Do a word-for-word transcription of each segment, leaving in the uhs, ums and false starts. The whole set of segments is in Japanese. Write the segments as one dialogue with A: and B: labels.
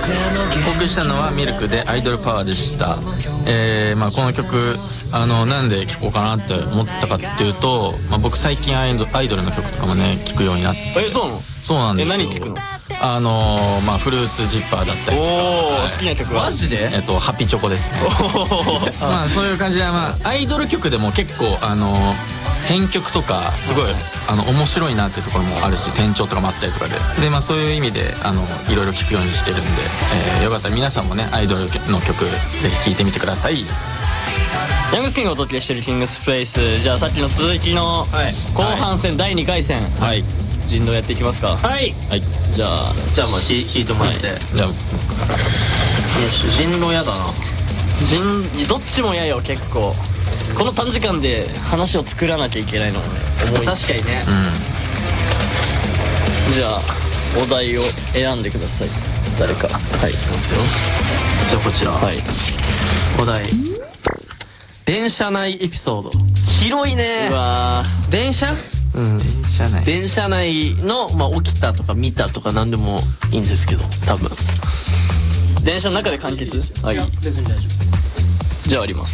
A: お送りしたのはミルクでアイドルパワーでした。えーまあ、この曲あのなんで聴こうかなって思ったかっていうと、まあ、僕最近アイド、アイドルの曲とかもね聴くようになって。
B: え、そうなの？
A: そうなんですよ。
B: え、何聴くの？
A: あのー、まあフルーツジッパーだったりとか。
B: おー、
A: はい、
B: 好きな曲は？
C: マジで？
A: えっとハッピーチョコですね。まあそういう感じで、まあアイドル曲でも結構あのー編曲とかすごいあの面白いなっていうところもあるし、転調とかもあったりとかで、でまあそういう意味であのいろいろ聴くようにしてるんで、えー、よかったら皆さんもねアイドルの曲ぜひ聴いてみてください。
B: ヤングスキンがお届けしてるキングスプレイス。じゃあさっきの続きの後半戦だいにかい戦、はい、人狼やっていきますか。
C: はい、
A: はい、
B: じゃあ
C: じゃあまあ弾いてもらって、はい、
A: じゃあ
C: よし、人狼やだな。
B: 人どっちも嫌よ。結構この短時間で話を作らなきゃいけないのもね、重い。
C: 確かにね、
B: うん、じゃあお題を選んでください、誰か。はい、いきますよ。
C: じゃあこちら、
B: はい、
C: お題、電車内エピソード。広いね。
B: うわー、電車、
C: うん、
A: 電車内
C: 電車内の、まあ、起きたとか見たとか何でもいいんですけど、多分
B: 電車の中で完結。はい、
C: 別に大丈
B: 夫。じゃああります。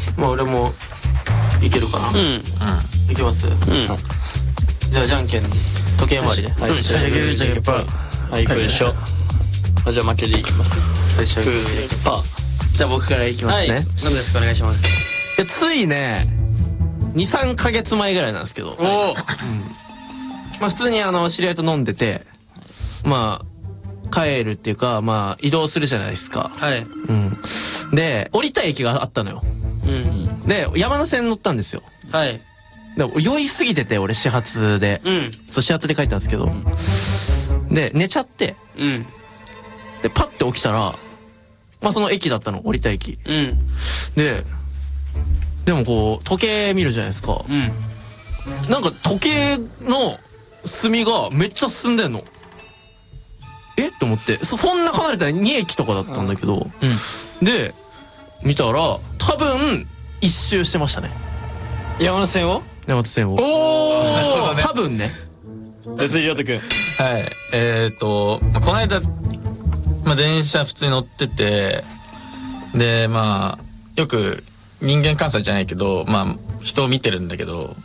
C: まあ俺もいけるかな。うん、うん、いけます。うん、じゃあじゃんけん時計回りで、
B: はい、じゃあグーじゃんけんパー。はい、これでしょ。じゃあ負けでいきます。
C: 最初はグ
B: ーパー。
C: じゃあ僕からいきますね。何ですか、お願いします。ついねにさんかげつまえぐらいなんですけど、お、まあ普通にあの知り合いと飲んでて、まあ帰るっていうか、まあ移動するじゃないですか。はい。うん。で降りた駅があったのよ。うん。で山手線乗ったんですよ。はい。で酔いすぎてて、俺始発で、うん、そう始発で帰ったんですけど、うん、で寝ちゃって、うん、でパッて起きたら、まあその駅だったの、降りた駅。うん。ででもこう時計見るじゃないですか。うん。なんか時計の隅がめっちゃ進んでんの。えって思って、そ、そんな離れたに駅とかだったんだけど、うん、で見たら多分一周してましたね、
B: 山手線を。
C: 山手線を。おお、ね、多分ね。
B: 別にりょうとくん。
A: はい、えーと、まあ、この間、まあ、電車普通に乗ってて、でまあよく人間観察じゃないけど、まあ人を見てるんだけど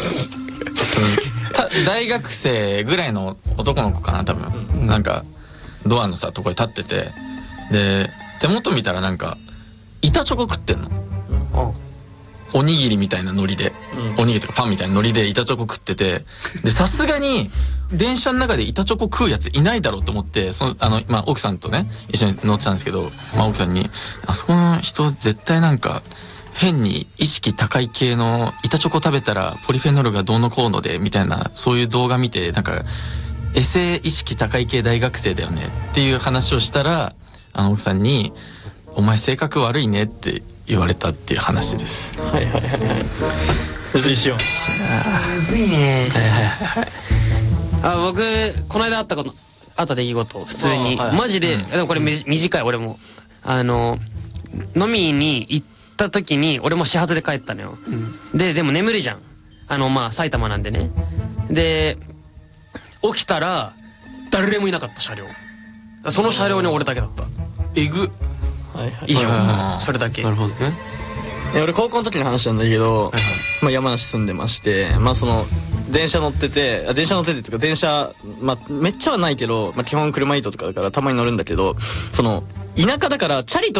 A: 大学生ぐらいの男の子かな多分、うん、なんかドアのさとこに立ってて、で手元見たらなんか板チョコ食ってんの、うん、おにぎりみたいなノリで、うん、おにぎりとかパンみたいなノリで板チョコ食ってて、でさすがに電車の中で板チョコ食うやついないだろうと思って、そのあの、まあ、奥さんとね一緒に乗ってたんですけど、まあ、奥さんにあそこの人絶対なんか変に意識高い系の板チョコ食べたらポリフェノールがどうのこうのでみたいな、そういう動画見てなんかエセ意識高い系大学生だよねっていう話をしたら、あの奥さんにお前性格悪いねって言われたっていう話です。
B: はいはいはいはい。むずいしよう。
C: むずいね。はいはいはい。
D: あ、僕この間あったことあった出来事普通に、はい、マジで、うん、でもこれみ短い。俺もあの飲みに行った時に俺も始発で帰ったのよ、うん、ででも眠るじゃん、あのまあ埼玉なんでね。で起きたら誰もいなかった車両、その車両に俺だけだった。
C: えぐ。
D: はいはい、以上、それだけ。
C: なるほどね。
B: 俺高校の時の話なんだけど、はいはい、まあ、山梨住んでまして、まあその電車乗ってて、電車乗っててっていうか電車、まあめっちゃはないけど、まあ基本車移動とかだからたまに乗るんだけど、その田舎だからチャリと